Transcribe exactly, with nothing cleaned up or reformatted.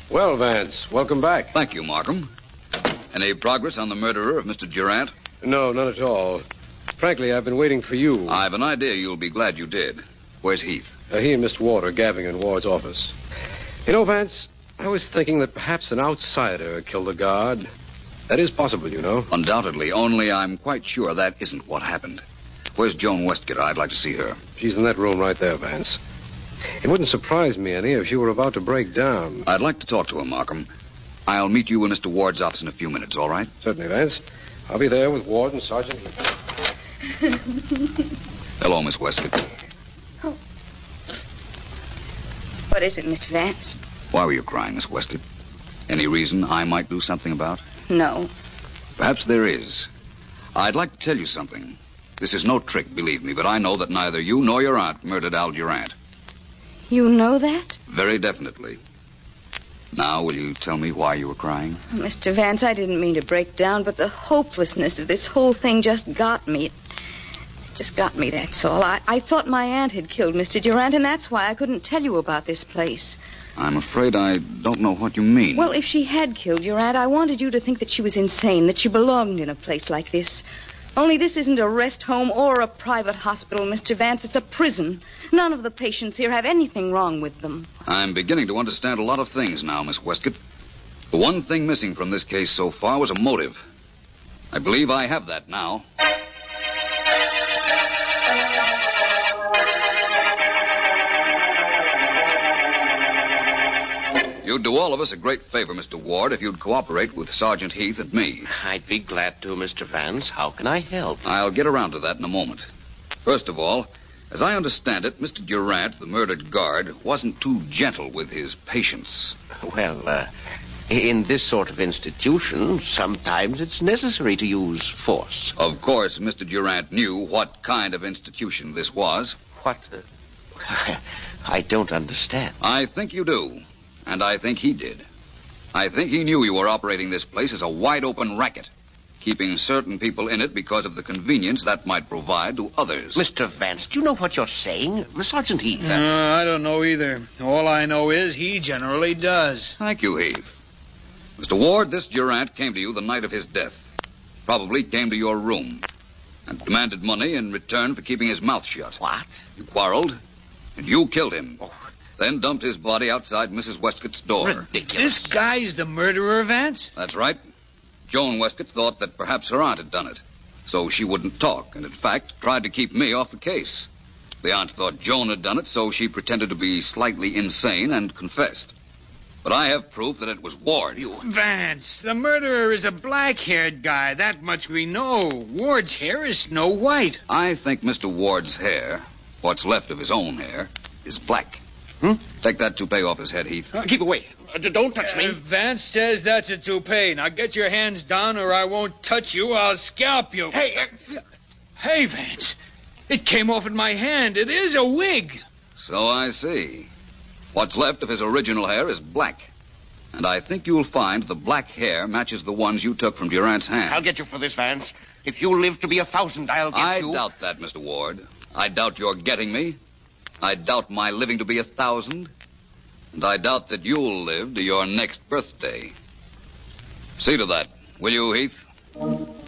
Well, Vance, welcome back. Thank you, Markham. Any progress on the murderer of Mister Durant? No, none at all. Frankly, I've been waiting for you. I've an idea you'll be glad you did. Where's Heath? Uh, he and Mister Ward are gabbing in Ward's office. You know, Vance, I was thinking that perhaps an outsider killed the guard. That is possible, you know. Undoubtedly, only I'm quite sure that isn't what happened. Where's Joan Westcott? I'd like to see her. She's in that room right there, Vance. It wouldn't surprise me any if she were about to break down. I'd like to talk to her, Markham. I'll meet you in Mister Ward's office in a few minutes, all right? Certainly, Vance. I'll be there with Ward and Sergeant. Hello, Miss Westcott. Oh. What is it, Mister Vance? Why were you crying, Miss Westcott? Any reason I might do something about? No. Perhaps there is. I'd like to tell you something. This is no trick, believe me, but I know that neither you nor your aunt murdered Al Durant. You know that? Very definitely. Now, will you tell me why you were crying? Mister Vance, I didn't mean to break down, but the hopelessness of this whole thing just got me. It just got me, that's all. I, I thought my aunt had killed Mister Durant, and that's why I couldn't tell you about this place. I'm afraid I don't know what you mean. Well, if she had killed your aunt, I wanted you to think that she was insane, that she belonged in a place like this. Only this isn't a rest home or a private hospital, Mister Vance. It's a prison. None of the patients here have anything wrong with them. I'm beginning to understand a lot of things now, Miss Westcott. The one thing missing from this case so far was a motive. I believe I have that now. You'd do all of us a great favor, Mister Ward, if you'd cooperate with Sergeant Heath and me. I'd be glad to, Mister Vance. How can I help? I'll get around to that in a moment. First of all, as I understand it, Mister Durant, the murdered guard, wasn't too gentle with his patients. Well, uh, in this sort of institution, sometimes it's necessary to use force. Of course, Mister Durant knew what kind of institution this was. What? Uh, I don't understand. I think you do. And I think he did. I think he knew you were operating this place as a wide-open racket, keeping certain people in it because of the convenience that might provide to others. Mister Vance, do you know what you're saying? Sergeant Heath. Uh, I don't know either. All I know is he generally does. Thank you, Heath. Mister Ward, this Durant came to you the night of his death. Probably came to your room and demanded money in return for keeping his mouth shut. What? You quarreled, and you killed him. Oh. Then dumped his body outside Missus Westcott's door. Ridiculous. This guy's the murderer, Vance? That's right. Joan Westcott thought that perhaps her aunt had done it, so she wouldn't talk, and in fact tried to keep me off the case. The aunt thought Joan had done it, so she pretended to be slightly insane and confessed. But I have proof that it was Ward. You... Vance, the murderer is a black-haired guy. That much we know. Ward's hair is snow white. I think Mister Ward's hair, what's left of his own hair, is black. Hmm? Take that toupee off his head, Heath. Uh, keep away. Uh, don't touch me. Uh, Vance says that's a toupee. Now get your hands down or I won't touch you. I'll scalp you. Hey, uh... Hey, Vance. It came off in my hand. It is a wig. So I see. What's left of his original hair is black. And I think you'll find the black hair matches the ones you took from Durant's hand. I'll get you for this, Vance. If you live to be a thousand, I'll get I you. I doubt that, Mister Ward. I doubt your getting me. I doubt my living to be a thousand. And I doubt that you'll live to your next birthday. See to that, will you, Heath?